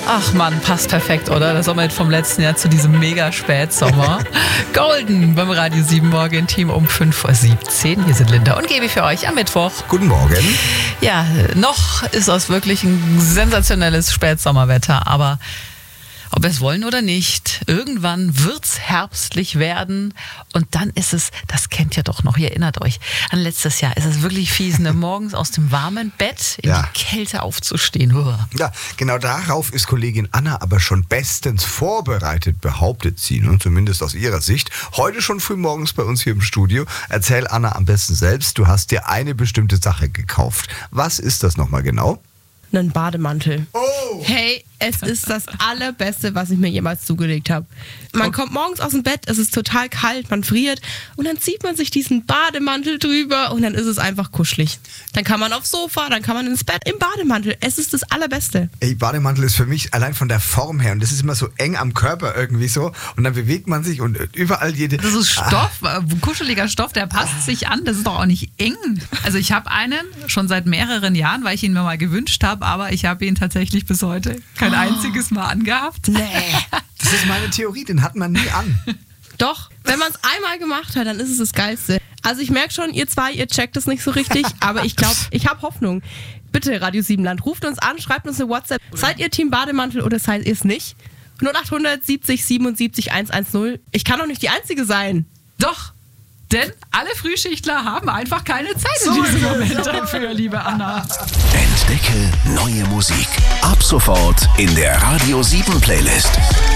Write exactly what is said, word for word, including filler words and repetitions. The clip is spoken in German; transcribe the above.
Ach Mann, passt perfekt, oder? Das Sommer vom letzten Jahr zu diesem mega Spätsommer. Golden beim Radio sieben Morgen-Team um fünf Uhr siebzehn. Hier sind Linda und Gaby für euch am Mittwoch. Guten Morgen. Ja, noch ist das wirklich ein sensationelles Spätsommerwetter, aber ob wir es wollen oder nicht, irgendwann wird's herbstlich werden und dann ist es, das kennt ihr doch noch, ihr erinnert euch an letztes Jahr, ist es wirklich fies, ne, morgens aus dem warmen Bett in Ja. die Kälte aufzustehen. Uah. Ja, genau darauf ist Kollegin Anna aber schon bestens vorbereitet, behauptet sie, ne? Zumindest aus ihrer Sicht. Heute schon früh morgens bei uns hier im Studio. Erzähl Anna am besten selbst, du hast dir eine bestimmte Sache gekauft. Was ist das nochmal genau? Einen Bademantel. Oh! Hey, es ist das Allerbeste, was ich mir jemals zugelegt habe. Man kommt morgens aus dem Bett, es ist total kalt, man friert und dann zieht man sich diesen Bademantel drüber und dann ist es einfach kuschelig. Dann kann man aufs Sofa, dann kann man ins Bett im Bademantel. Es ist das Allerbeste. Ey, Bademantel ist für mich allein von der Form her und das ist immer so eng am Körper irgendwie so und dann bewegt man sich und überall jede... Das ist Stoff, äh, kuscheliger Stoff, der passt sich an, das ist doch auch nicht eng. Also ich habe einen schon seit mehreren Jahren, weil ich ihn mir mal gewünscht habe, aber ich habe ihn tatsächlich bis heute kein einziges Mal angehabt. Nee. Das ist meine Theorie, den hat man nie an. Doch, wenn man es einmal gemacht hat, dann ist es das Geilste. Also ich merke schon, ihr zwei, ihr checkt es nicht so richtig, aber ich glaube, ich habe Hoffnung. Bitte, Radio Siebenland, ruft uns an, schreibt uns eine WhatsApp. Seid ihr Team Bademantel oder seid ihr es nicht? null acht hundert siebzig siebenundsiebzig hundertzehn. Ich kann doch nicht die Einzige sein. Doch, denn alle Frühschichtler haben einfach keine Zeit in So diesem ist es, Moment so dafür, liebe Anna. Entdecke neue Musik. Ab sofort in der Radio sieben Playlist.